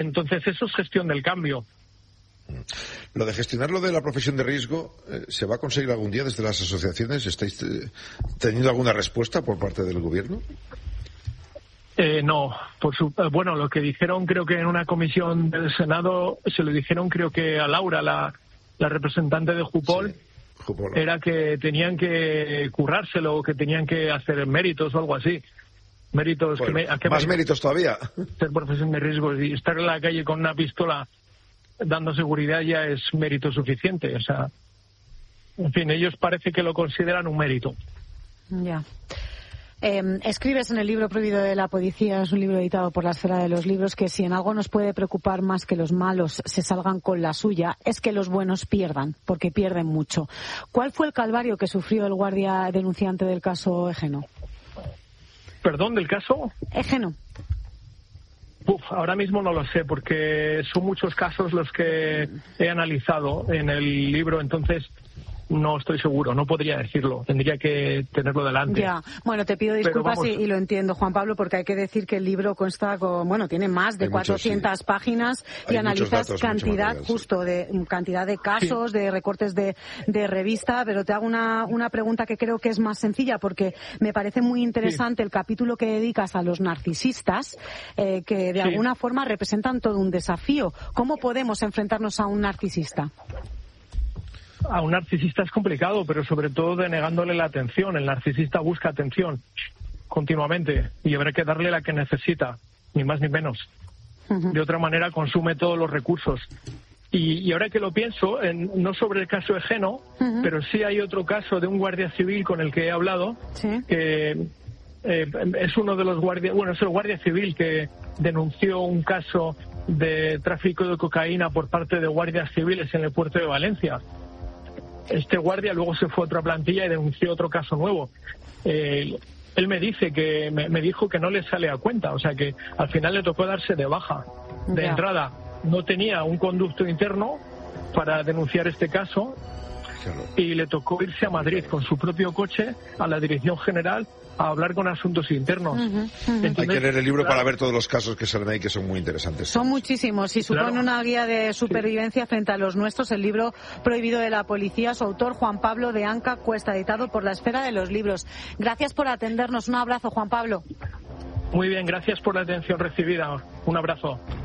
Entonces eso es gestión del cambio. Lo de gestionar lo de la profesión de riesgo, ¿se va a conseguir algún día desde las asociaciones? ¿Estáis teniendo alguna respuesta por parte del gobierno? No, bueno, lo que dijeron creo que en una comisión del Senado, se lo dijeron creo que a Laura, la representante de Jupol, sí, era que tenían que currárselo, que tenían que hacer méritos o algo así. Méritos. Bueno, más méritos todavía. Ser profesión de riesgo y estar en la calle con una pistola dando seguridad ya es mérito suficiente. O sea, en fin, ellos parece que lo consideran un mérito. Ya. Escribes en el libro Prohibido de la Policía, es un libro editado por la Esfera de los Libros, que si en algo nos puede preocupar más que los malos se salgan con la suya, es que los buenos pierdan, porque pierden mucho. ¿Cuál fue el calvario que sufrió el guardia denunciante del caso Egeno? ¿Perdón, del caso? Egeno. Ahora mismo no lo sé, porque son muchos casos los que he analizado en el libro, entonces no estoy seguro, no podría decirlo, tendría que tenerlo delante. Ya, bueno, te pido disculpas y lo entiendo, Juan Pablo, porque hay que decir que el libro consta tiene más de 400 páginas y analizas cantidad de casos, de recortes de revista, pero te hago una pregunta que creo que es más sencilla, porque me parece muy interesante el capítulo que dedicas a los narcisistas, que de alguna forma representan todo un desafío. ¿Cómo podemos enfrentarnos a un narcisista? A un narcisista es complicado, pero sobre todo denegándole la atención. El narcisista busca atención continuamente y habrá que darle la que necesita, ni más ni menos. De otra manera consume todos los recursos. Y ahora que lo pienso, no sobre el caso Egeno, pero sí hay otro caso de un guardia civil con el que he hablado, que es uno de los guardias, es el guardia civil que denunció un caso de tráfico de cocaína por parte de guardias civiles en el puerto de Valencia. Este guardia luego se fue a otra plantilla y denunció otro caso nuevo. Él me dice que me dijo que no le sale a cuenta, o sea que al final le tocó darse de baja. De entrada no tenía un conducto interno para denunciar este caso y le tocó irse a Madrid con su propio coche a la Dirección General a hablar con asuntos internos. Entonces, hay que leer el libro para ver todos los casos que salen ahí, que son muy interesantes. Son muchísimos y supone una guía de supervivencia frente a los nuestros. El libro Prohibido de la Policía, su autor Juan Pablo de Anca Cuesta, editado por la Esfera de los Libros. Gracias por atendernos. Un abrazo, Juan Pablo. Muy bien, gracias por la atención recibida. Un abrazo.